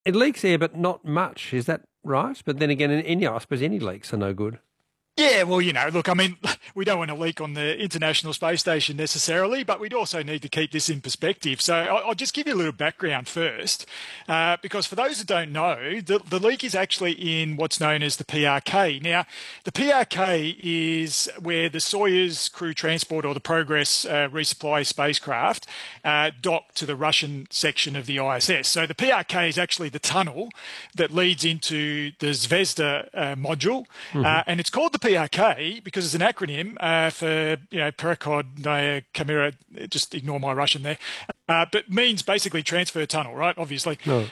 It leaks air, but not much. Is that right? But then again, I suppose any leaks are no good. Yeah, well, look, I mean, we don't want to leak on the International Space Station necessarily, but we'd also need to keep this in perspective. So I'll just give you a little background first, because for those who don't know, the leak is actually in what's known as the PRK. Now, the PRK is where the Soyuz crew transport or the Progress resupply spacecraft dock to the Russian section of the ISS. So the PRK is actually the tunnel that leads into the Zvezda module, and it's called the PRK because it's an acronym for Perekhod Kamera. Just ignore my Russian there, but means basically transfer tunnel, right? Obviously. No.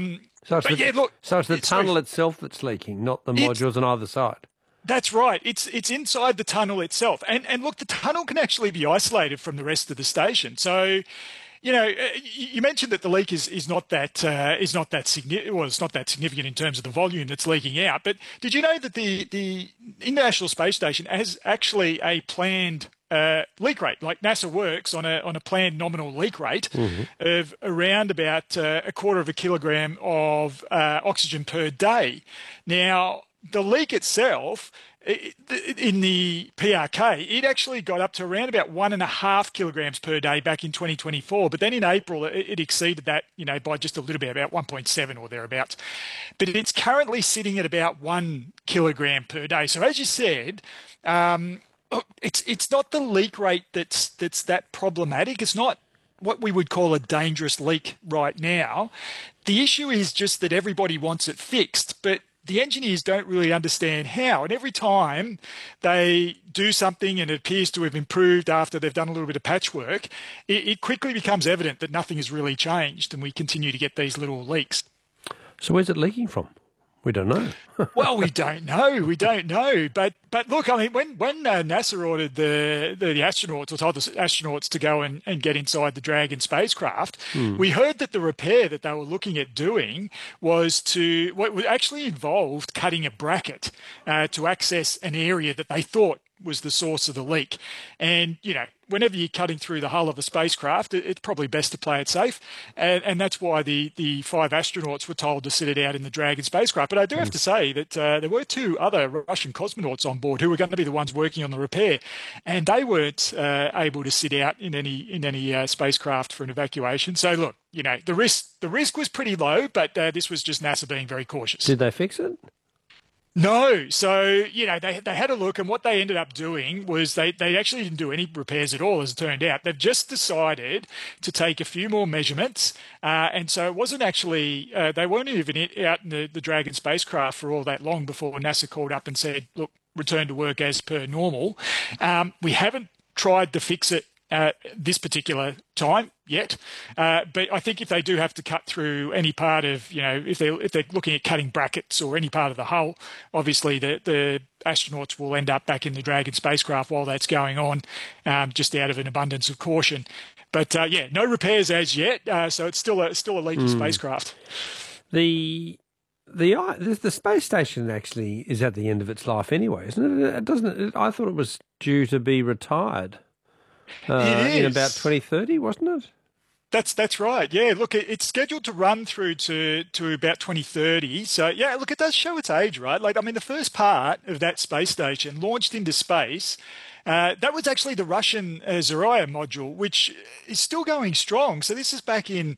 So it's the tunnel itself that's leaking, not the modules on either side. That's right. It's inside the tunnel itself, and look, the tunnel can actually be isolated from the rest of the station. So, you mentioned that the leak is not that significant. Well, it's not that significant in terms of the volume that's leaking out. But did you know that the International Space Station has actually a planned leak rate? Like NASA works on a planned nominal leak rate of around about a quarter of a kilogram of oxygen per day. Now, the leak itself, in the PRK, it actually got up to around about 1.5 kilograms per day back in 2024. But then in April, it exceeded that, by just a little bit, about 1.7 or thereabouts. But it's currently sitting at about 1 kilogram per day. So as you said, it's not the leak rate that's that problematic. It's not what we would call a dangerous leak right now. The issue is just that everybody wants it fixed, but the engineers don't really understand how. And every time they do something and it appears to have improved after they've done a little bit of patchwork, it quickly becomes evident that nothing has really changed and we continue to get these little leaks. So where's it leaking from? We don't know. Well, we don't know. We don't know. But look, I mean, when NASA ordered the astronauts, or told the astronauts to go and get inside the Dragon spacecraft, we heard that the repair that they were looking at doing was what actually involved cutting a bracket to access an area that they thought was the source of the leak. And, whenever you're cutting through the hull of a spacecraft, it's probably best to play it safe. And that's why the 5 astronauts were told to sit it out in the Dragon spacecraft. But I do have to say that there were 2 other Russian cosmonauts on board who were going to be the ones working on the repair. And they weren't able to sit out in any spacecraft for an evacuation. So look, the risk was pretty low, but this was just NASA being very cautious. Did they fix it? No. So, they had a look, and what they ended up doing was they actually didn't do any repairs at all, as it turned out. They've just decided to take a few more measurements. And so it wasn't actually, they weren't even out in the Dragon spacecraft for all that long before NASA called up and said, look, return to work as per normal. We haven't tried to fix it this particular time yet, but I think if they do have to cut through any part of, if they're looking at cutting brackets or any part of the hull, obviously the astronauts will end up back in the Dragon spacecraft while that's going on, just out of an abundance of caution. But no repairs as yet, so it's still a leaky spacecraft. The space station actually is at the end of its life anyway, isn't it? I thought it was due to be retired. In about 2030, wasn't it? That's right. Yeah, look, it's scheduled to run through to about 2030. So, yeah, look, it does show its age, right? Like, I mean, the first part of that space station launched into space. That was actually the Russian Zarya module, which is still going strong. So this is back in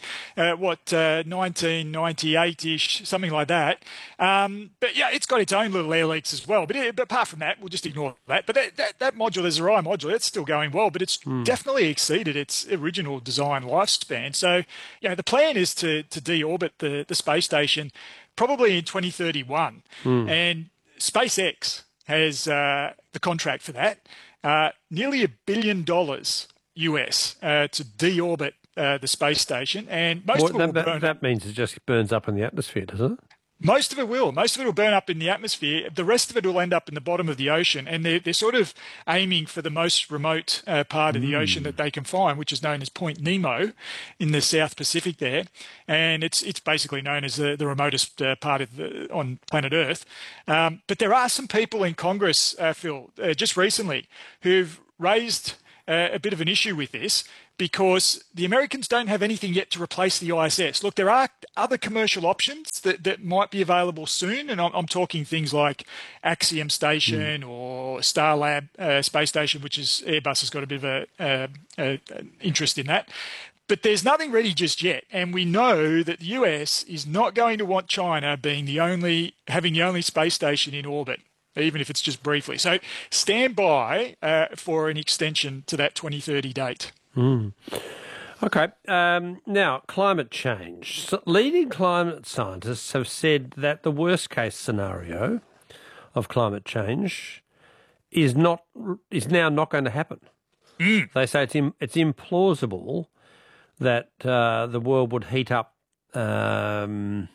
1998-ish, something like that. But yeah, it's got its own little air leaks as well. But apart from that, we'll just ignore that. But that module, the Zarya module, it's still going well, but it's definitely exceeded its original design lifespan. So, the plan is to deorbit the space station probably in 2031. And SpaceX has the contract for that. Nearly $1 billion US to deorbit the space station, and most of it that means it just burns up in the atmosphere, doesn't it? Most of it will. Most of it will burn up in the atmosphere. The rest of it will end up in the bottom of the ocean, and they're sort of aiming for the most remote part of the ocean that they can find, which is known as Point Nemo in the South Pacific there, and it's basically known as the remotest part on planet Earth. But there are some people in Congress, Phil, just recently, who've raised a bit of an issue with this because the Americans don't have anything yet to replace the ISS. Look, there are other commercial options that might be available soon, and I'm talking things like Axiom Station or Starlab Space Station, which is Airbus has got a bit of a interest in that. But there's nothing ready just yet, and we know that the US is not going to want China having the only space station in orbit, even if it's just briefly. So stand by for an extension to that 2030 date. Okay. Now, climate change. So leading climate scientists have said that the worst case scenario of climate change is now not going to happen. They say it's implausible that the world would heat up to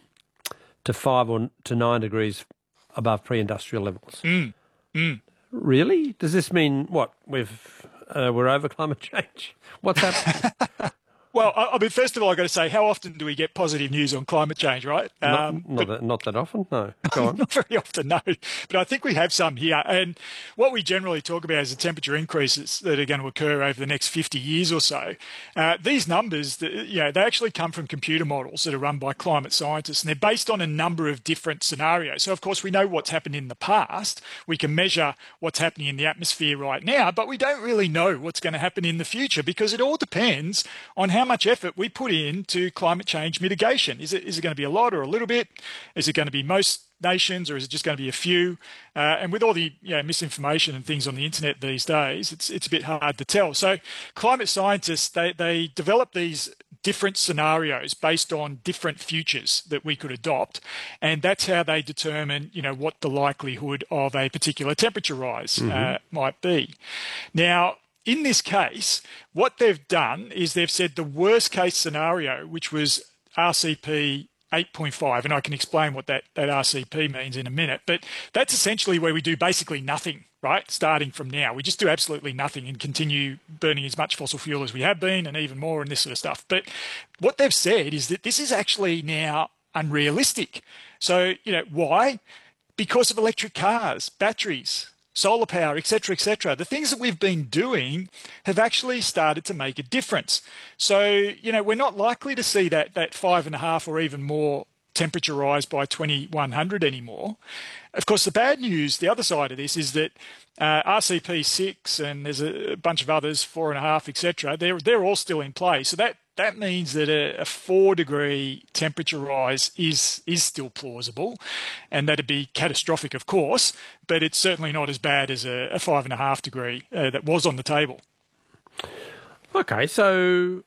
5 or to 9 degrees above pre-industrial levels. Really? Does this mean what? We're over climate change? What's happening? Well, I mean, first of all, I've got to say, how often do we get positive news on climate change, right? Not that often, no. Go on. Not very often, no. But I think we have some here. And what we generally talk about is the temperature increases that are going to occur over the next 50 years or so. These numbers, they actually come from computer models that are run by climate scientists, and they're based on a number of different scenarios. So, of course, we know what's happened in the past. We can measure what's happening in the atmosphere right now, but we don't really know what's going to happen in the future because it all depends on how much effort we put into climate change mitigation. Is it going to be a lot or a little bit? Is it going to be most nations or is it just going to be a few? And with all the misinformation and things on the internet these days, it's a bit hard to tell. So climate scientists, they develop these different scenarios based on different futures that we could adopt. And that's how they determine, what the likelihood of a particular temperature rise might be. Now, in this case, what they've done is they've said the worst case scenario, which was RCP 8.5, and I can explain what that RCP means in a minute, but that's essentially where we do basically nothing, right? Starting from now. We just do absolutely nothing and continue burning as much fossil fuel as we have been and even more and this sort of stuff. But what they've said is that this is actually now unrealistic. So, why? Because of electric cars, batteries, solar power, etc., etc. The things that we've been doing have actually started to make a difference. So, we're not likely to see that 5.5 or even more temperature rise by 2100 anymore. Of course, the bad news, the other side of this, is that RCP 6 and there's a bunch of others, 4.5, etc. They're all still in play. So that means that a 4-degree temperature rise is still plausible, and that'd be catastrophic, of course, but it's certainly not as bad as a 5.5 degree that was on the table. Okay, so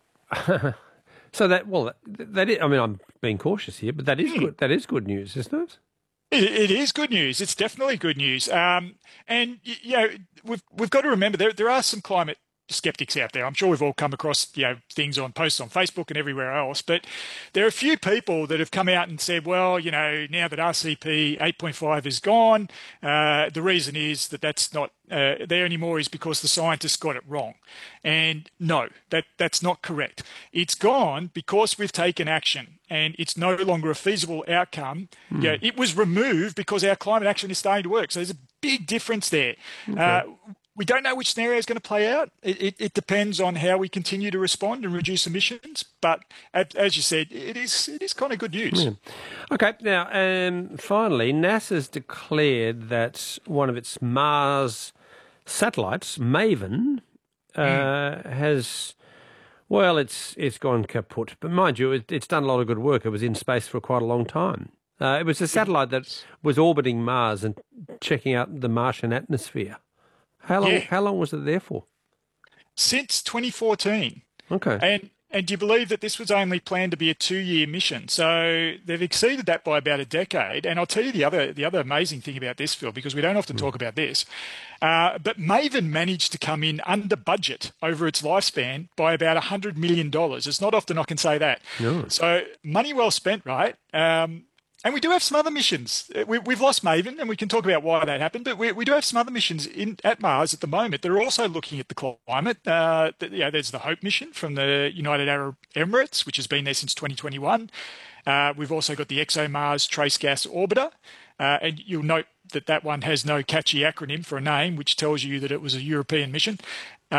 that is, I mean, I'm being cautious here, but that is good. That is good news, isn't it? It is good news. It's definitely good news. And we've got to remember there are some climate skeptics out there. I'm sure we've all come across things on posts on Facebook and everywhere else, but there are a few people that have come out and said, well, now that RCP 8.5 is gone, the reason is that's not there anymore is because the scientists got it wrong. And no, that's not correct. It's gone because we've taken action and it's no longer a feasible outcome. It was removed because our climate action is starting to work. So there's a big difference there. Okay. We don't know which scenario is going to play out. It depends on how we continue to respond and reduce emissions. But as you said, it is kind of good news. Yeah. Okay. Now, finally, NASA's declared that one of its Mars satellites, MAVEN, has, well, it's gone kaput. But mind you, it's done a lot of good work. It was in space for quite a long time. It was a satellite that was orbiting Mars and checking out the Martian atmosphere. How long was it there for? Since 2014. Okay. And do you believe that this was only planned to be a 2-year mission? So they've exceeded that by about a decade. And I'll tell you the other amazing thing about this, Phil, because we don't often talk about this. But MAVEN managed to come in under budget over its lifespan by about $100 million. It's not often I can say that. No. So money well spent, right? And we do have some other missions. We've lost MAVEN, and we can talk about why that happened, but we do have some other missions at Mars at the moment. They're also looking at the climate. There's the HOPE mission from the United Arab Emirates, which has been there since 2021. We've also got the ExoMars Trace Gas Orbiter, and you'll note that one has no catchy acronym for a name, which tells you that it was a European mission.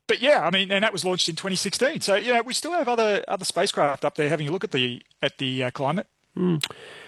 but yeah, I mean, and that was launched in 2016. So we still have other spacecraft up there having a look at the climate. Mm.